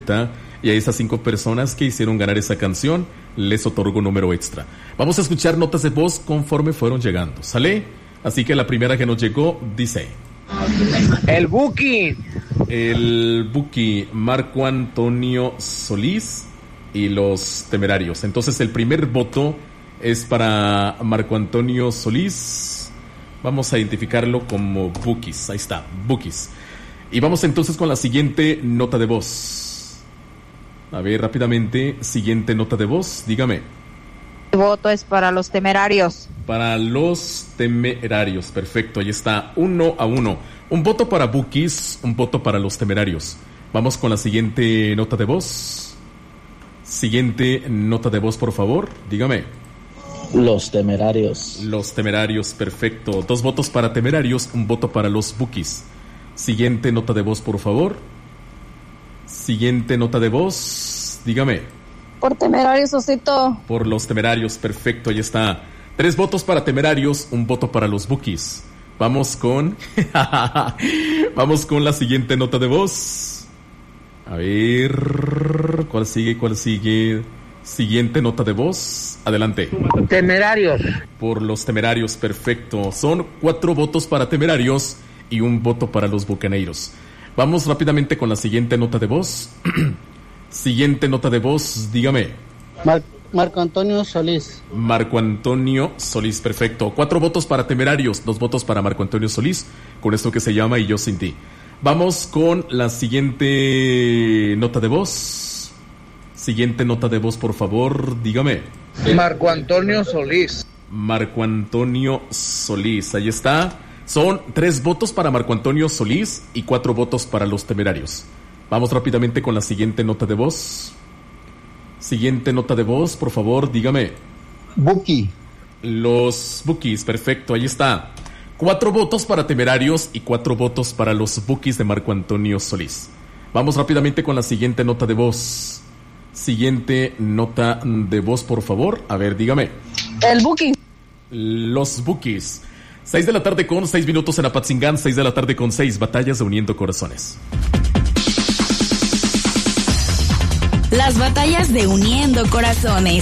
y a esas 5 personas que hicieron ganar esa canción les otorgo un número extra. Vamos a escuchar notas de voz conforme fueron llegando, ¿sale? Así que la primera que nos llegó dice: El Buki, Marco Antonio Solís y los Temerarios. Entonces el primer voto es para Marco Antonio Solís. Vamos a identificarlo como Bukis. Ahí está, Bukis. Y vamos entonces con la siguiente nota de voz. A ver, rápidamente, siguiente nota de voz, dígame. El voto es para los Temerarios. Para los Temerarios, perfecto, ahí está, 1-1. Un voto para Bukis, un voto para los Temerarios. Vamos con la siguiente nota de voz. Siguiente nota de voz, por favor, dígame. Los Temerarios. Los Temerarios, perfecto. 2 votos para Temerarios, un voto para los Bukis. Siguiente nota de voz, por favor. Siguiente nota de voz, dígame. Por Temerarios, Osito. Por los Temerarios, perfecto, ahí está. 3 votos para Temerarios, un voto para los Bukis. Vamos con... Vamos con la siguiente nota de voz. A ver... ¿Cuál sigue? Siguiente nota de voz. Adelante. Temerarios. Por los Temerarios, perfecto. Son 4 votos para Temerarios y un voto para los Bucaneiros. Vamos rápidamente con la siguiente nota de voz. Siguiente nota de voz, dígame. Marco Antonio Solís. Marco Antonio Solís, perfecto. 4 votos para Temerarios, 2 votos para Marco Antonio Solís, con esto que se llama Y yo sin ti. Vamos con la siguiente nota de voz. Siguiente nota de voz, por favor, dígame. Marco Antonio Solís. Marco Antonio Solís, ahí está. Son 3 votos para Marco Antonio Solís y 4 votos para los Temerarios. Vamos rápidamente con la siguiente nota de voz. Siguiente nota de voz, por favor, dígame. Buki. Los Bukis, perfecto, ahí está. 4 votos para Temerarios y 4 votos para los Bukis de Marco Antonio Solís. Vamos rápidamente con la siguiente nota de voz. Siguiente nota de voz, por favor. A ver, dígame. El Buki. Los Bukis. 6 de la tarde con 6 minutos en Apatzingán, 6 de la tarde con 6, batallas de Uniendo Corazones. Las batallas de Uniendo Corazones.